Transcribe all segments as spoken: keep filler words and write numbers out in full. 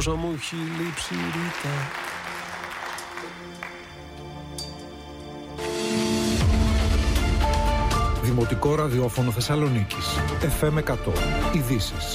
πόσο μου έχει λείψει η Ρίτα. Δημοτικό ραδιόφωνο Θεσσαλονίκης. εφ εμ εκατό. Ειδήσεις.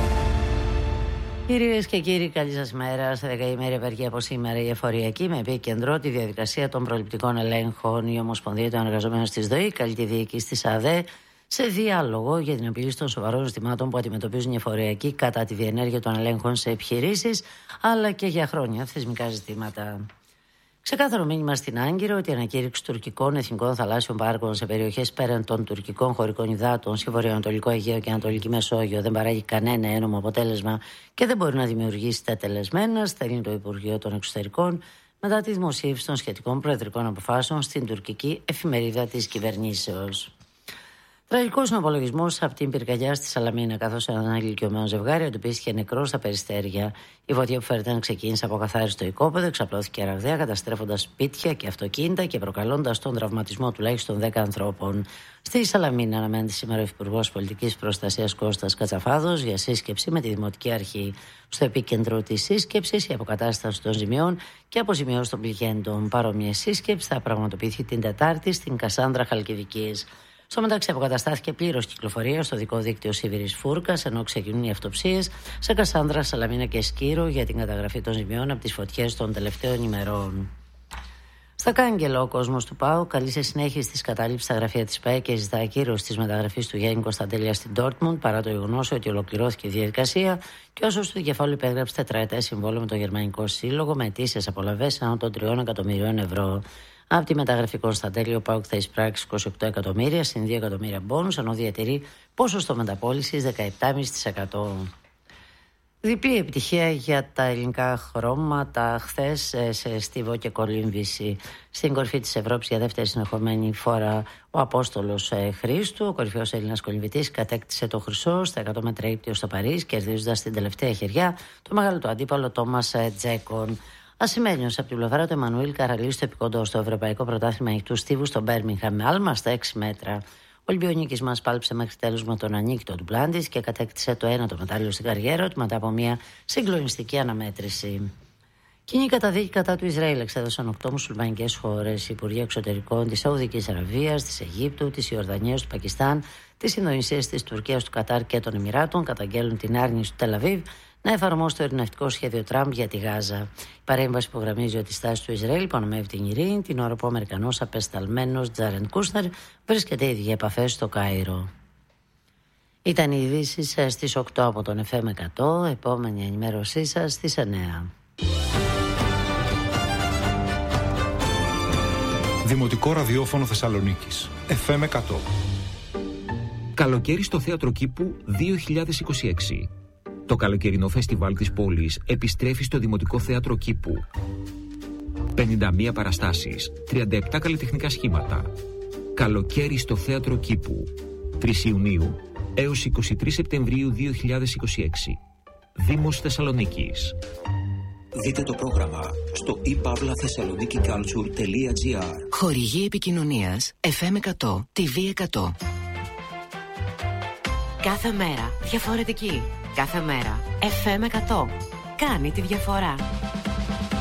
Κυρίες και κύριοι, καλή σας μέρα. Σε δεκαήμερη απεργία από σήμερα η εφοριακή, με επίκεντρο τη διαδικασία των προληπτικών ελέγχων. Η Ομοσπονδία των Εργαζομένων της ΔΟΗ καλεί τη διοίκηση της ΑΔΕ σε διάλογο για την επίλυση των σοβαρών ζητημάτων που αντιμετωπίζουν οι εφοριακοί κατά τη διενέργεια των ελέγχων σε επιχειρήσεις, αλλά και για χρόνια θεσμικά ζητήματα. Ξεκάθαρο μήνυμα στην Άγκυρο ότι η ανακήρυξη τουρκικών εθνικών θαλάσσιων πάρκων σε περιοχές πέραν των τουρκικών χωρικών υδάτων στη βορειοανατολικό Αιγαίο και Ανατολική Μεσόγειο δεν παράγει κανένα ένομο αποτέλεσμα και δεν μπορεί να δημιουργήσει τετελεσμένα, στέλνει το Υπουργείο των Εξωτερικών μετά τη δημοσίευση των σχετικών προεδρικών αποφάσεων στην τουρκική εφημερίδα της κυβερνήσεως. Τραγικός είναι ο απολογισμός από την πυρκαγιά στη Σαλαμίνα, καθώς ένα ηλικιωμένο ζευγάρι εντοπίστηκε νεκρό στα περιστέρια. Η φωτιά που φέρεται ξεκίνησε από καθάριστο οικόπεδο, εξαπλώθηκε ραγδαία, καταστρέφοντας σπίτια και αυτοκίνητα και προκαλώντας τον τραυματισμό τουλάχιστον δέκα ανθρώπων. Στη Σαλαμίνα αναμένεται σήμερα ο Υπουργός Πολιτικής Προστασίας Κώστας Κατσαφάδος για σύσκεψη με τη Δημοτική Αρχή. Στο επίκεντρο της σύσκεψης η αποκατάσταση των ζημιών και αποζημιώσεις των πληγέντων. Παρόμοια σύσκεψη θα πραγματοποιηθεί την Τετάρτη στην Κασάνδρα Χαλκιδικής. Στο μεταξύ, αποκαταστάθηκε πλήρως κυκλοφορία στο δικό δίκτυο Σίβηρης Φούρκας, ενώ ξεκινούν οι αυτοψίες σε Κασάνδρα, Σαλαμίνα και Σκύρο για την καταγραφή των ζημιών από τις φωτιές των τελευταίων ημερών. Στα Κάγκελα, ο κόσμος του ΠΑΟΚ καλεί σε συνέχιση τη κατάληψη στα γραφεία της ΠΑΕ και ζητά ακύρωση της μεταγραφής του Γιάννη Κωνσταντέλια στην Ντόρτμουντ, παρά το γεγονός ότι ολοκληρώθηκε η διαδικασία και όσο του δικεφάλου υπέγραψε τετραετές συμβόλαιο με το Γερμανικό Σύλλογο με αιτήσιες απολαβές άνω των τριών εκατομμυρίων ευρώ. Από τη μεταγραφή Κωνσταντέλιο, ο ΠΑΟΚ θα εισπράξει είκοσι οκτώ εκατομμύρια συν δύο εκατομμύρια μπόνους, ενώ διατηρεί ποσοστό μεταπώλησης δεκαεπτά κόμμα πέντε τοις εκατό. Διπλή επιτυχία για τα ελληνικά χρώματα χθες σε Στίβο και κολύμβηση. Στην κορυφή της Ευρώπης για δεύτερη συνεχόμενη φορά ο Απόστολος Χρήστου, ο κορυφαίος Έλληνας κολυμβητής, κατέκτησε το χρυσό στα εκατό μέτρα ύπτιο στο Παρίσι, κερδίζοντας την τελευταία χεριά το μεγάλο του αντίπαλο Τόμας Τζέκον. Ασημένιος από την πλευρά του Εμμανουήλ Καραλή στο επικοντό στο Ευρωπαϊκό Πρωτάθλημα Ανοιχτού Στίβου στο Μπέρμιγχαμ με άλμα στα έξι μέτρα. Ο Ολυμπιονίκης μας πάλεψε μέχρι τέλους με τον ανίκητο του Πλάντης και κατέκτησε το ένατο μετάλλιο στην καριέρα του μετά από μια συγκλονιστική αναμέτρηση. Κοινή καταδίκη κατά του Ισραήλ εξέδωσαν οκτώ μουσουλμανικές χώρες. Οι Υπουργοί Εξωτερικών της Σαουδικής Αραβίας, της Αιγύπτου, της Ιορδανίας, του Πακιστάν, της Ινδονησίας, της Τουρκίας, του Κατάρ και των Εμιράτων καταγγέλνουν την άρνηση του Τελαβίβ να εφαρμόσει το ειρηνευτικό σχέδιο Τραμπ για τη Γάζα. Η παρέμβαση υπογραμμίζει ότι η στάση του Ισραήλ υπονομεύει την ειρήνη, την ώρα που ο Αμερικανός απεσταλμένος Τζάρεντ Κούσνερ βρίσκεται ήδη για επαφές στο Κάιρο. Ήταν οι ειδήσεις στις οκτώ από τον εφ εμ εκατό. Επόμενη ενημέρωσή σας στις εννέα. Δημοτικό ραδιόφωνο Θεσσαλονίκης. εφ εμ εκατό. Καλοκαίρι στο Θέατρο Κήπου δύο χιλιάδες είκοσι έξι. Το καλοκαιρινό φεστιβάλ της πόλης επιστρέφει στο Δημοτικό Θέατρο Κήπου. πενήντα μία παραστάσεις, τριάντα επτά καλλιτεχνικά σχήματα. Καλοκαίρι στο Θέατρο Κήπου. τρεις Ιουνίου έως είκοσι τρεις Σεπτεμβρίου δύο χιλιάδες είκοσι έξι. Δήμος Θεσσαλονίκης. Δείτε το πρόγραμμα στο i pavla thessaloniki culture τελεία gr. Χορηγή επικοινωνίας εφ εμ εκατό, τι βι εκατό. Κάθε μέρα διαφορετική. Κάθε μέρα εφ εμ εκατό. Κάνει τη διαφορά.